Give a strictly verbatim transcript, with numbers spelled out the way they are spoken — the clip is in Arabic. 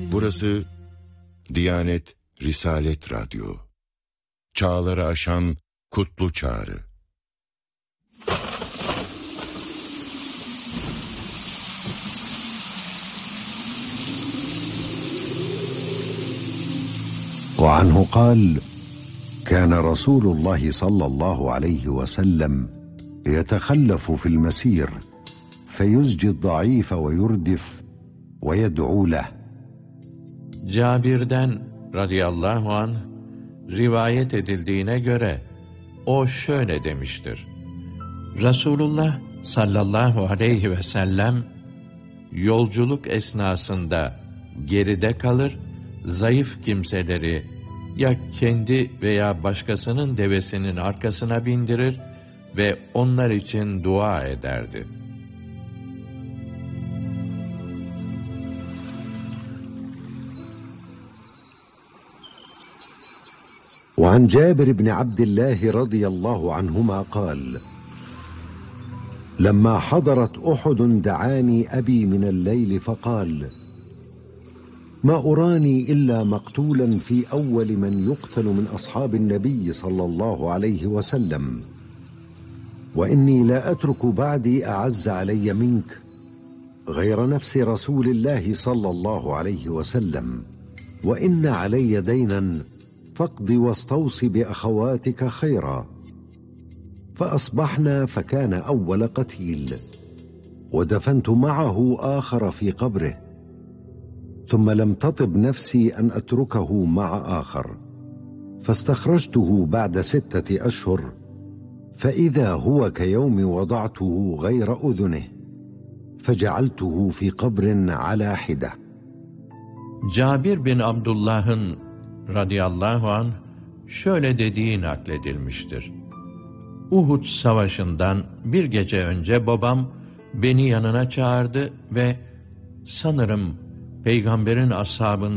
Burası Diyanet Risalet Radyo. Çağları aşan kutlu çağrı. وعنه قال: كان رسول الله صلى الله عليه وسلم يتخلف في المسير فيزجي الضعيف ويردف ويدعو له. Cabir'den radıyallahu anh rivayet edildiğine göre o şöyle demiştir: Resulullah sallallahu aleyhi ve sellem yolculuk esnasında geride kalır, zayıf kimseleri ya kendi veya başkasının devesinin arkasına bindirir ve onlar için dua ederdi. وعن جابر بن عبد الله رضي الله عنهما قال: لما حضرت أحد دعاني أبي من الليل فقال: ما أراني إلا مقتولا في أول من يقتل من أصحاب النبي صلى الله عليه وسلم، وإني لا أترك بعدي أعز علي منك غير نفس رسول الله صلى الله عليه وسلم، وإن علي دينا فاقض واستوص بأخواتك خيرا. فأصبحنا فكان أول قتيل، ودفنت معه آخر في قبره، ثم لم تطب نفسي أن أتركه مع آخر، فاستخرجته بعد ستة أشهر فإذا هو كيوم وضعته غير أذنه، فجعلته في قبر على حدة. Cabir bin Abdullah'ın radıyallahu anh şöyle dediği nakledilmiştir: Uhud savaşından bir gece önce babam beni yanına çağırdı ve sanırım Peygamberin ashabından